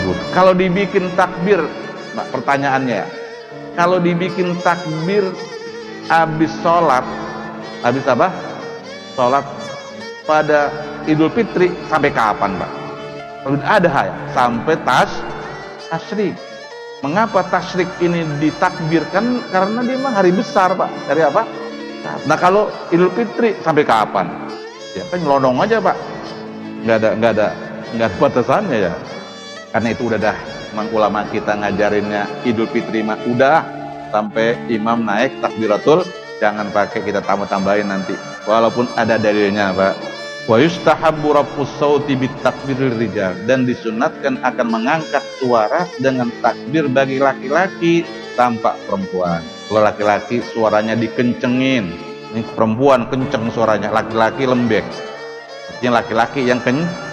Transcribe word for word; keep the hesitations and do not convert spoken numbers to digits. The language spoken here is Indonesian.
tersebut. Kalau dibikin takbir, nah, pertanyaannya ya, kalau dibikin takbir habis sholat, habis apa? Sholat pada Idul Fitri sampai kapan, Pak? Ada ya, sampai tas tasyrik. Mengapa tasyrik ini ditakbirkan? Karena dia memang hari besar, Pak. Dari apa? Nah, kalau Idul Fitri sampai kapan? Ya kan nyelonong aja, Pak. Nggak ada, nggak ada, nggak ada batasannya ya. Karena itu udah dah, memang ulama kita ngajarinnya Idul Fitri mah udah sampai imam naik takbiratul, jangan pakai kita tambah-tambahin nanti. Walaupun ada dalilnya, Pak. Wa yustahabbu raf'us sauti bitakbiril rijal, dan disunatkan akan mengangkat suara dengan takbir bagi laki-laki tanpa perempuan. Kalau laki-laki suaranya dikencengin, ini perempuan kenceng suaranya, laki-laki lembek. Artinya laki-laki yang ken